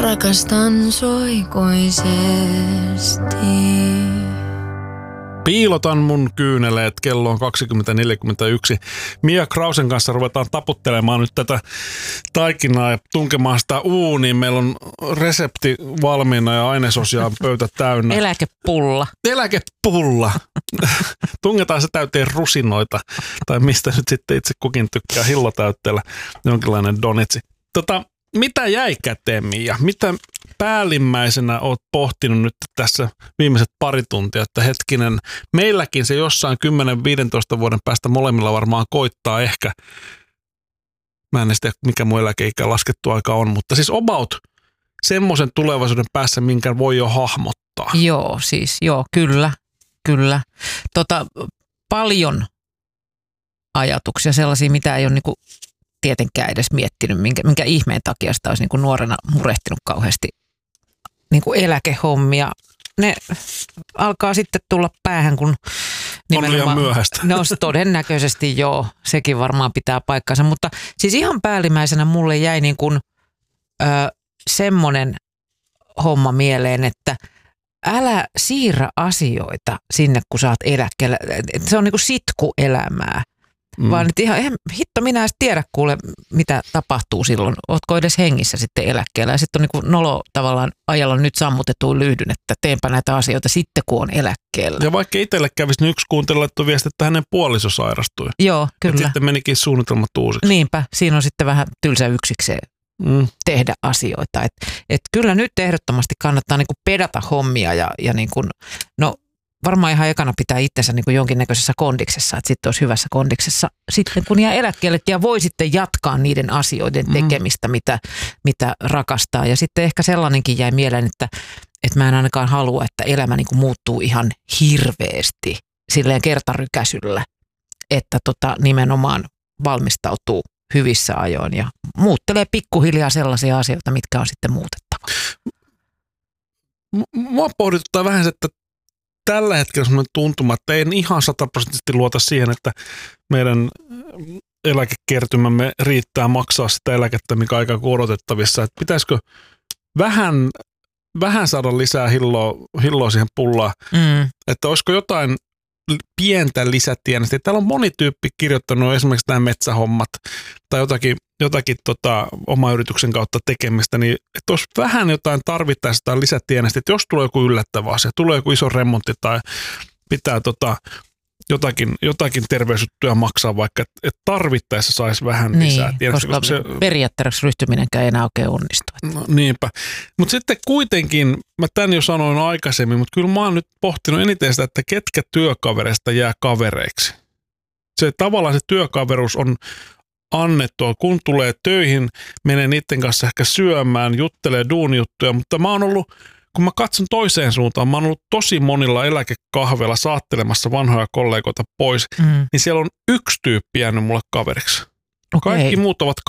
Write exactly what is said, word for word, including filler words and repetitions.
rakastan soikoisesti. Piilotan mun kyyneleet, kello on kaksikymmentä neljäkymmentäyksi. Mia Krausen kanssa ruvetaan taputtelemaan nyt tätä taikinaa ja tunkemaan sitä uuniin. Meillä on resepti valmiina ja ainesosia on pöytä täynnä. Eläkepulla. Eläkepulla. Tungetaan se täyteen rusinoita, tai mistä nyt sitten itse kukin tykkää hillotäytteellä, jonkinlainen donitsi. Tota, mitä jäi käteen, Mia? Mitä päällimmäisenä oot pohtinut nyt tässä viimeiset pari tuntia, että hetkinen, meilläkin se jossain kymmenen viisitoista vuoden päästä molemmilla varmaan koittaa ehkä. Mä en tiedä, mikä mun eläkeikä laskettu aika on, mutta siis about semmoisen tulevaisuuden päässä, minkä voi jo hahmottaa. Joo, siis joo, kyllä, kyllä. Tota, paljon ajatuksia, sellaisia, mitä ei ole niinku tietenkään edes miettinyt, minkä, minkä ihmeen takia sitä olisi niinku nuorena murehtinut kauheasti niinku eläkehommia. Ne alkaa sitten tulla päähän, kun nimenomaan... On liian myöhäistä. No todennäköisesti joo, sekin varmaan pitää paikkansa, mutta siis ihan päällimmäisenä mulle jäi niin kuin, ö, semmoinen homma mieleen, että älä siirrä asioita sinne, kun sä oot eläkkeellä. Se on niin kuin sitkuelämää. Mm. Vaan että ihan, hitto, minä en tiedä kuule, mitä tapahtuu silloin. Ootko edes hengissä sitten eläkkeellä? Ja sitten on niin kuin nolo tavallaan ajalla nyt sammutettuun lyhdyn, että teenpä näitä asioita sitten, kun on eläkkeellä. Ja vaikka itselle kävisi, niin yksi kuuntelu laittoi viesti, että hänen puoliso sairastui. Joo, kyllä. Et sitten menikin suunnitelmat uusiksi. Niinpä, siinä on sitten vähän tylsä yksikseen mm. tehdä asioita. Et, et kyllä nyt ehdottomasti kannattaa niin kuin pedata hommia ja, ja niin kuin, no varmaan ihan ekana pitää itsensä niin kuin jonkinnäköisessä kondiksessa, että sitten olisi hyvässä kondiksessa sitten kun jää eläkkeellekin ja voi sitten jatkaa niiden asioiden tekemistä, mm. mitä, mitä rakastaa. Ja sitten ehkä sellainenkin jäi mieleen, että, että mä en ainakaan halua, että elämä niin kuin muuttuu ihan hirveästi silleen kertarykäsyllä, että tota, nimenomaan valmistautuu hyvissä ajoin ja muuttelee pikkuhiljaa sellaisia asioita, mitkä on sitten muutettava. Mua pohdituttaa vähän se, että tällä hetkellä on sellainen tuntuma, että ei ihan sataprosenttisesti luota siihen, että meidän eläkekertymämme riittää maksaa sitä eläkettä, mikä aika odotettavissa. Että pitäisikö vähän, vähän saada lisää hilloa, hilloa siihen pullaan, mm. että olisiko jotain pientä lisätienestiä. Täällä on moni tyyppi kirjoittanut esimerkiksi nämä metsähommat tai jotakin, jotakin tota, oma yrityksen kautta tekemistä, niin että olisi vähän jotain tarvittaessa tai lisätienestiä, että jos tulee joku yllättävä asia, tulee joku iso remontti tai pitää tota, jotakin, jotakin terveysjuttuja maksaa vaikka, että et tarvittaessa saisi vähän niin, lisää tienestiä. Koska, koska se periaatteeksi ryhtyminenkään ei enää oikein onnistu. No, niinpä. Mutta sitten kuitenkin, mä tämän jo sanoin aikaisemmin, mutta kyllä mä oon nyt pohtinut eniten sitä, että ketkä työkavereista jää kavereiksi. Se tavallaan se työkaveruus on annettua, kun tulee töihin, menee niiden kanssa ehkä syömään, juttelee duunijuttuja, mutta mä oon ollut, kun mä katson toiseen suuntaan, mä oon ollut tosi monilla eläkekahveilla saattelemassa vanhoja kollegoita pois, mm. niin siellä on yksi tyyppi jäänyt mulle kaveriksi. Okay. Kaikki muut ovat